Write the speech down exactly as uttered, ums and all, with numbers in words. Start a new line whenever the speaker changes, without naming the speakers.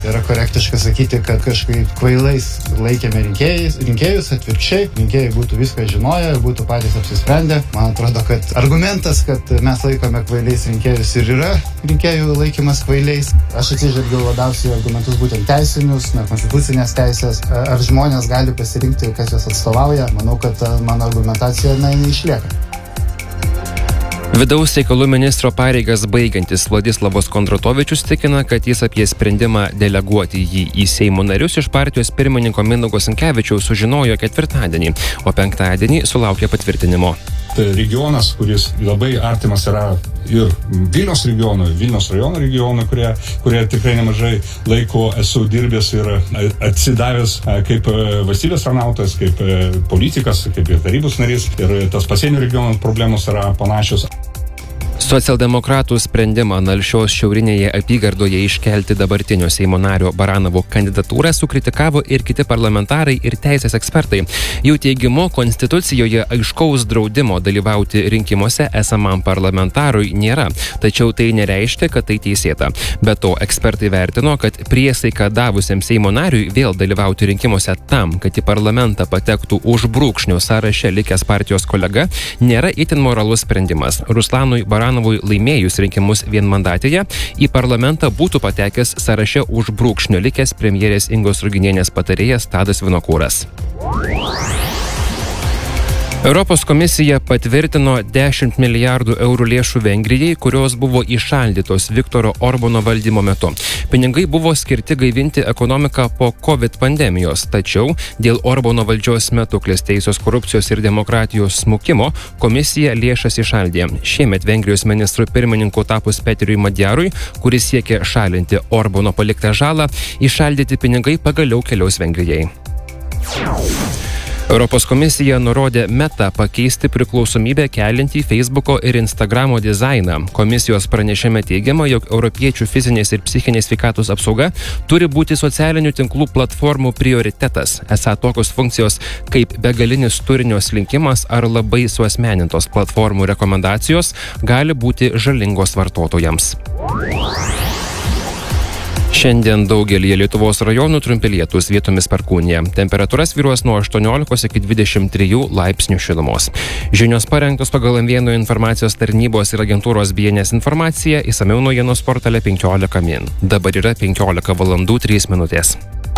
Yra korektiška sakyti, kad kažkaip kvailais laikėme rinkėjus, rinkėjus atvirkščiai, rinkėjai būtų viską žinoję ir būtų patys apsisprendę. Man atrodo, kad argumentas, kad mes laikome kvailiais rinkėjus ir yra rinkėjų laikymas kvailiais. Aš atsižvelgiau labiausiai argumentus būtent teisinius, nekonstitucinės teisės. Ar žmonės gali pasirinkti, kas juos atstovauja? Manau, kad mano argumentacija na, neišlieka.
Vidaus reikalų ministro pareigas baigiantis Vladislavas Kondratovičius tikina, kad jis apie sprendimą deleguoti jį į Seimo narius iš partijos pirmininko Mindaugo Sinkevičiaus sužinojo ketvirtadienį, o penktadienį sulaukė patvirtinimo.
Tai regionas, kuris labai artimas yra ir Vilniaus regionui, Vilniaus rajono regionui, kurie, kurie tikrai nemažai laiko esu dirbęs ir atsidavęs kaip valstybės tarnautojas, kaip politikas, kaip ir tarybos narys. Ir tas pasienio regiono problemos yra panašios.
Socialdemokratų sprendimą Nalšios šiaurinėje apygardoje iškelti dabartinio Seimo nario Baranovo kandidatūrą sukritikavo ir kiti parlamentarai ir teisės ekspertai. Jų teigimu, konstitucijoje aiškaus draudimo dalyvauti rinkimuose esamam parlamentarui nėra, tačiau tai nereiškia, kad tai teisėta. Be to, ekspertai vertino, kad priesaiką davusiam Seimo nariui vėl dalyvauti rinkimuose tam, kad į parlamentą patektų už brūkšnio sąraše likęs partijos kolega, nėra itin moralus sprendimas. Ruslanui Baranovui laimėjus rinkimus vienmandatėje, į parlamentą būtų patekęs sąraše už brūkšnio likęs premjerės Ingos Ruginienės patarėjas Tadas Vinokuras. Europos komisija patvirtino dešimt milijardų eurų lėšų Vengrijai, kurios buvo įšaldytos Viktoro Orbano valdymo metu. Pinigai buvo skirti gaivinti ekonomiką po COVID pandemijos, tačiau dėl Orbano valdžios metu klestėjusios korupcijos ir demokratijos smukimo komisija lėšas įšaldė. Šiemet Vengrijos ministrų pirmininku tapus Peteriui Madjarui, kuris siekė šalinti Orbano paliktą žalą, įšaldyti pinigai pagaliau keliaus Vengrijai. Europos komisija nurodė Meta pakeisti priklausomybę keliantį Facebooko ir Instagramo dizainą. Komisijos pranešime teigiama, jog europiečių fizinės ir psichinės sveikatos apsauga turi būti socialinių tinklų platformų prioritetas. Esą tokios funkcijos kaip begalinis turinio slinkimas ar labai suasmenintos platformų rekomendacijos gali būti žalingos vartotojams. Šiandien daugelį Lietuvos rajonų trumpi lietūs, vietomis perkūnija. Temperatūra svyruos nuo aštuoniolikos iki dvidešimt trijų laipsnių šilumos. Žinios parengtos pagal M vieno informacijos tarnybos ir agentūros B N S informaciją, išsamiau naujienos portale penkiolika min. Dabar yra penkiolika valandų trys minutės.